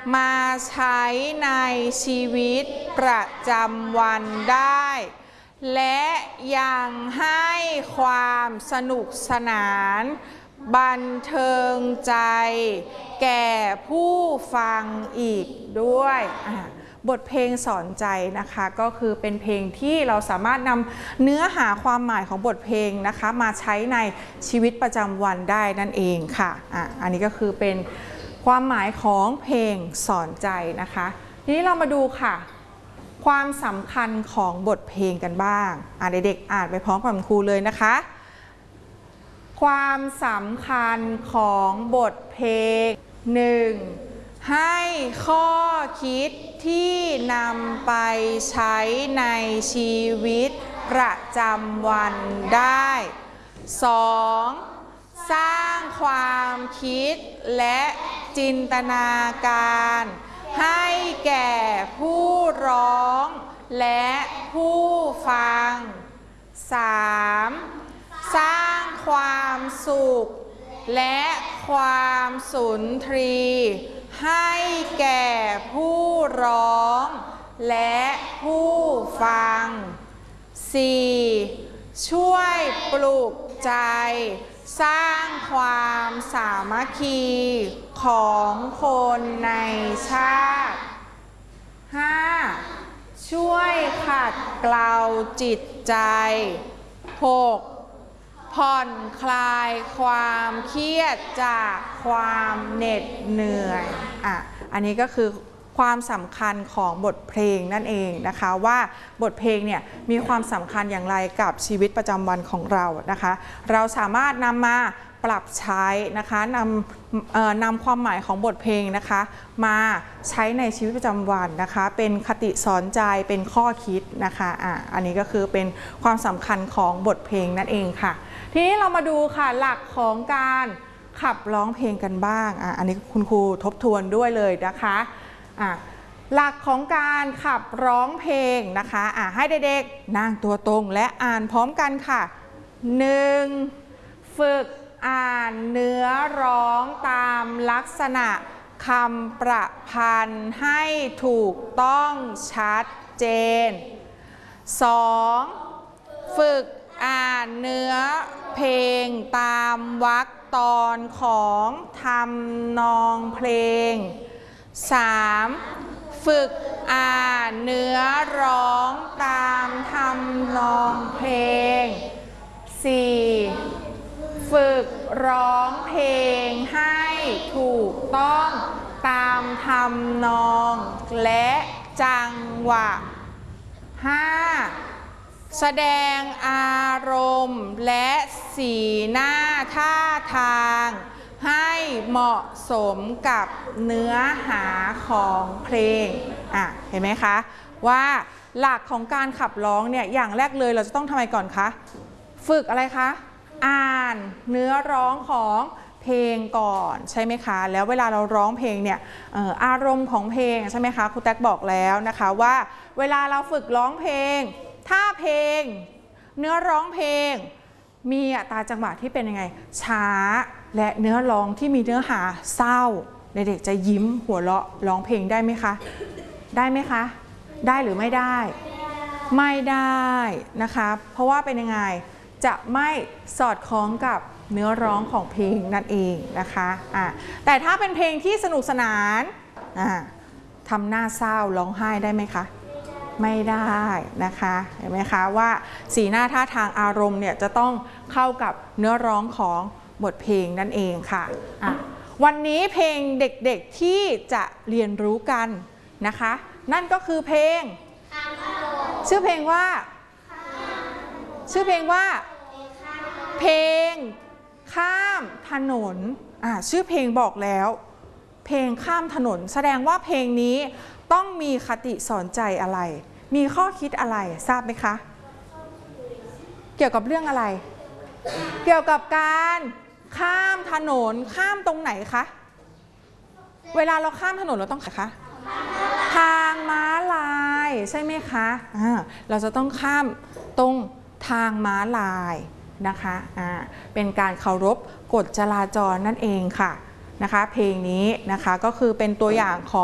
มาใช้ในชีวิตประจำวันได้และยังให้ความสนุกสนานบันเทิงใจแก่ผู้ฟังอีกด้วยบทเพลงสอนใจนะคะก็คือเป็นเพลงที่เราสามารถนำเนื้อหาความหมายของบทเพลงนะคะมาใช้ในชีวิตประจำวันได้นั่นเองค่ะอันนี้ก็คือเป็นความหมายของเพลงสอนใจนะคะทีนี้เรามาดูค่ะความสำคัญของบทเพลงกันบ้างเด็กๆอ่านไปพร้อมกับครูเลยนะคะความสำคัญของบทเพลง 1. ให้ข้อคิดที่นำไปใช้ในชีวิตประจำวันได้ 2. สร้างความคิดและจินตนาการให้แก่ผู้ร้องและผู้ฟัง 3. สร้างความสุขและความสุนทรีให้แก่ผู้ร้องและผู้ฟัง 4. ช่วยปลุกใจสร้างความสามัคคีของคนในชาติ 5. ช่วยขัดเกลาจิตใจ 6. ผ่อนคลายความเครียดจากความเหน็ดเหนื่อยอันนี้ก็คือความสำคัญของบทเพลงนั่นเองนะคะว่าบทเพลงเนี่ยมีความสำคัญอย่างไรกับชีวิตประจำวันของเรานะคะเราสามารถนำมาปรับใช้นะคะนำความหมายของบทเพลงนะคะมาใช้ในชีวิตประจำวันนะคะเป็นคติสอนใจเป็นข้อคิดนะคะอันนี้ก็คือเป็นความสำคัญของบทเพลงนั่นเองค่ะทีนี้เรามาดูค่ะหลักของการขับร้องเพลงกันบ้างอันนี้คุณครูทบทวนด้วยเลยนะคะหลักของการขับร้องเพลงนะคะให้เด็กๆนั่งตัวตรงและอ่านพร้อมกันค่ะ 1. ฝึกอ่านเนื้อร้องตามลักษณะคำประพันธ์ให้ถูกต้องชัดเจน 2. ฝึกอ่านเนื้อเพลงตามวรรคตอนของทำนองเพลง 3. ฝึกอ่านเนื้อร้องตามทำนองเพลง 4. ฝึกร้องเพลงให้ถูกต้องตามทำนองและจังหวะ 5. แสดงอารมณ์และสีหน้าท่าทางให้เหมาะสมกับเนื้อหาของเพลงเห็นไหมคะว่าหลักของการขับร้องเนี่ยอย่างแรกเลยเราจะต้องทำอะไรก่อนคะฝึกอะไรคะอ่านเนื้อร้องของเพลงก่อนใช่ไหมคะแล้วเวลาเราร้องเพลงเนี่ยอารมณ์ของเพลงใช่ไหมคะครูแท็กบอกแล้วนะคะว่าเวลาเราฝึกร้องเพลงถ้าเพลงเนื้อร้องเพลงมีอัตราจังหวะที่เป็นยังไงช้าและเนื้อร้องที่มีเนื้อหาเศร้าเด็กๆจะยิ้มหัวเราะร้องเพลงได้ไหมคะได้ไหมคะได้หรือไม่ได้ไม่ได้นะคะเพราะว่าเป็นยังไงจะไม่สอดคล้องกับเนื้อร้องของเพลงนั่นเองนะคะแต่ถ้าเป็นเพลงที่สนุกสนานทำหน้าเศร้าร้องไห้ได้ไหมคะไม่ได้นะคะเห็นไหมคะว่าสีหน้าท่าทางอารมณ์เนี่ยจะต้องเข้ากับเนื้อร้องของบทเพลงนั่นเองค่ะวันนี้เพลงเด็กๆที่จะเรียนรู้กันนะคะนั่นก็คือเพลงชื่อเพลงว่าเพลงข้ามถนนชื่อเพลงบอกแล้วเพลงข้ามถนนแสดงว่าเพลงนี้ต้องมีคติสอนใจอะไรมีข้อคิดอะไรทราบไหมคะเกี่ยวกับเรื่องอะไรเกี่ยวกับการข้ามถนนข้ามตรงไหนคะเวลาเราข้ามถนนเราต้องคะทางม้าลายใช่ไหมคะเราจะต้องข้ามตรงทางม้าลายนะคะเป็นการเคารพกฎจราจรนั่นเองค่ะนะคะเพลงนี้นะคะก็คือเป็นตัวอย่างของ